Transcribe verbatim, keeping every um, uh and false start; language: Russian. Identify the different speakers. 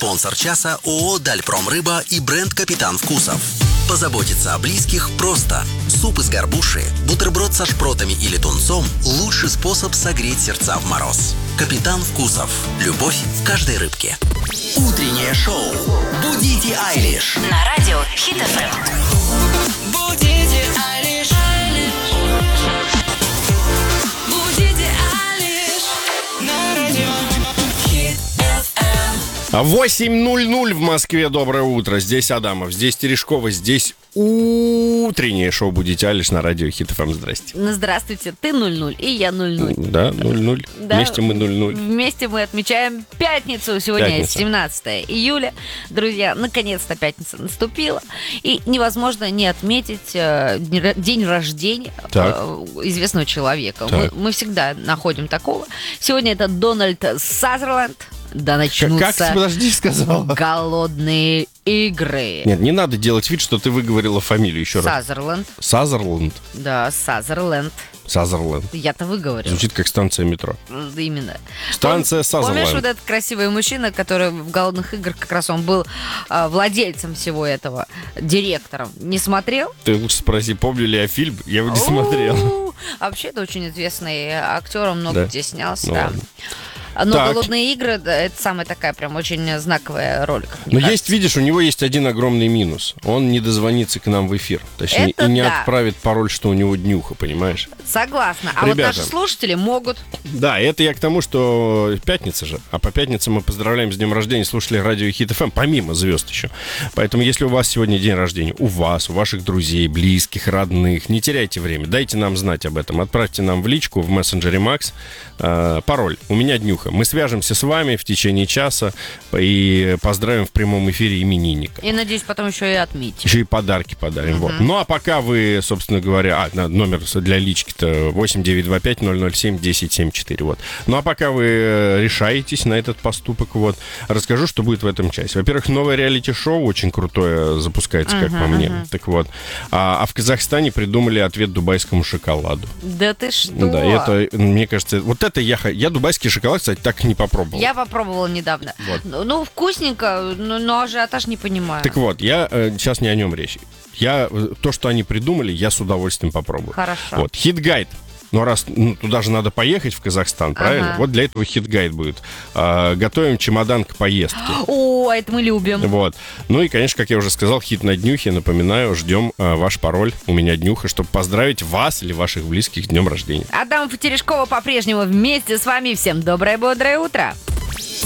Speaker 1: Спонсор часа ООО «Дальпром Рыба» и бренд «Капитан Вкусов». Позаботиться о близких просто. Суп из горбуши, бутерброд со шпротами или тунцом – лучший способ согреть сердца в мороз. «Капитан Вкусов». Любовь в каждой рыбке. Утреннее шоу «Будите Айлиш»
Speaker 2: на радио Хит эф эм.
Speaker 3: Будите Айлиш. Будите Айлиш на радио Хит эф эм.
Speaker 4: восемь ноль ноль в Москве. Доброе утро. Здесь Адамов, здесь Терешкова, здесь утреннее шоу «Будите Айлиш» на радио Хит эф эм. Здрасте.
Speaker 5: Ну, здравствуйте. Ты ноль ноль, и я ноль ноль.
Speaker 4: Да, ноль ноль.
Speaker 5: Да.
Speaker 4: Вместе мы ноль ноль.
Speaker 5: Вместе мы отмечаем пятницу. Сегодня
Speaker 4: Пятница.
Speaker 5: семнадцатое июля. Друзья, наконец-то пятница наступила. И невозможно не отметить э, день- день рождения
Speaker 4: Так.
Speaker 5: э, известного человека. Мы,
Speaker 4: Так.
Speaker 5: мы всегда находим такого. Сегодня это Дональд Сазерленд. Да начнутся
Speaker 4: Как ты, подожди, сказала?
Speaker 5: голодные игры.
Speaker 4: Нет, не надо делать вид, что ты выговорила фамилию еще раз.
Speaker 5: Сазерленд.
Speaker 4: Сазерленд.
Speaker 5: Да, Сазерленд.
Speaker 4: Сазерленд.
Speaker 5: Я-то выговорила.
Speaker 4: Звучит как станция метро.
Speaker 5: Именно.
Speaker 4: Станция
Speaker 5: Пом-
Speaker 4: Сазерленд.
Speaker 5: Помнишь вот этот красивый мужчина, который в «Голодных играх» как раз он был а, владельцем всего этого, директором? Не смотрел?
Speaker 4: Ты лучше спроси, помню ли я фильм? Я его не смотрел.
Speaker 5: У-у-у. А вообще, это очень известный актер, он много
Speaker 4: Да?
Speaker 5: где снялся.
Speaker 4: Ну
Speaker 5: да.
Speaker 4: ладно.
Speaker 5: Но
Speaker 4: Так.
Speaker 5: «Голодные игры» да, это самая такая прям очень знаковая роль, как мне
Speaker 4: Но
Speaker 5: кажется.
Speaker 4: есть, видишь, у него есть один огромный минус. Он не дозвонится к нам в эфир. Точнее,
Speaker 5: Это
Speaker 4: и не
Speaker 5: да.
Speaker 4: отправит пароль, что у него днюха, понимаешь?
Speaker 5: Согласна. А
Speaker 4: Ребята.
Speaker 5: вот наши слушатели могут.
Speaker 4: Да, это я к тому, что пятница же. А по пятнице мы поздравляем с днем рождения слушателей радио Хит эф эм, помимо звезд еще. Поэтому, если у вас сегодня день рождения, у вас, у ваших друзей, близких, родных, не теряйте время. Дайте нам знать об этом. Отправьте нам в личку в мессенджере Макс э, пароль. У меня днюха. Мы свяжемся с вами в течение часа и поздравим в прямом эфире именинника.
Speaker 5: И, надеюсь, потом еще и отметим.
Speaker 4: Еще и подарки подарим. Вот. Ну, а пока вы, собственно говоря... А, на- номер для лички-то восемь девятьсот двадцать пять ноль ноль семь десять семьдесят четыре. Вот. Ну, а пока вы э, решаетесь на этот поступок, вот, расскажу, что будет в этом часе. Во-первых, новое реалити-шоу очень крутое запускается, как по мне. Так вот. А, а в Казахстане придумали ответ дубайскому шоколаду.
Speaker 5: Да ты что?
Speaker 4: Ну да, и это, мне кажется... Вот это я... х- Я дубайский шоколад, кстати, так и не попробовал.
Speaker 5: Я попробовала недавно.
Speaker 4: Вот.
Speaker 5: Ну, ну, вкусненько, но, но ажиотаж не понимаю.
Speaker 4: Так вот, я э, сейчас не о нем речь. Я, э, то, что они придумали, я с удовольствием попробую.
Speaker 5: Хорошо.
Speaker 4: Вот, хит-гайд. Но раз ну, туда же надо поехать, в Казахстан, правильно?
Speaker 5: Ага.
Speaker 4: Вот для этого хит-гайд будет. А, готовим чемодан к поездке.
Speaker 5: О, это мы любим.
Speaker 4: Вот. Ну и, конечно, как я уже сказал, хит на днюхе. Напоминаю, ждем а, ваш пароль «У меня днюха», чтобы поздравить вас или ваших близких с днем рождения.
Speaker 5: Адам Терешкова по-прежнему вместе с вами. Всем доброе, бодрое утро.